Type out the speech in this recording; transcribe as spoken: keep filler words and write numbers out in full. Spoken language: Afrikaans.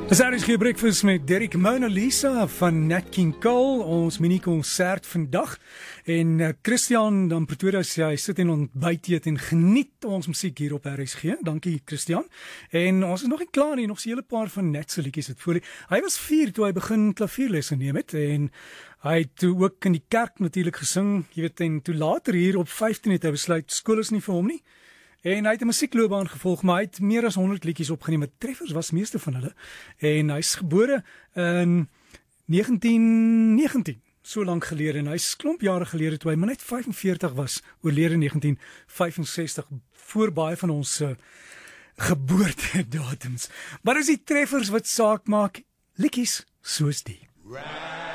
Dis R S G Breakfast met Derek Mona Lisa van Nat King Cole, ons mini-konsert vandag. En uh, Christian dan Pretoria sê hy sit en ontbyt eet en geniet ons musiek hier op R S G. Dankie Christian. En ons is nog nie klaar nie, nog 'n hele paar van Nat se liedjies wat voor lê. Hy was vier toe hy begin klavierlesse neem het en hy het toe ook in die kerk natuurlik gesing, jy weet, en toe later hier op vyftien het hy besluit skool is nie vir hom nie. En hy het 'n musiekloopbaan gevolg, maar hy het meer as honderd liedjies opgeneem. Met treffers was meeste van hulle. En hy's gebore in negentien negentien, so lank gelede. En hy's klomp jare gelede toe hy maar net vyf en veertig was, oorlede in negentien vyf en sestig, voor baie van ons uh, geboortedatums. Maar is die treffers wat saak maak, liedjies soos die.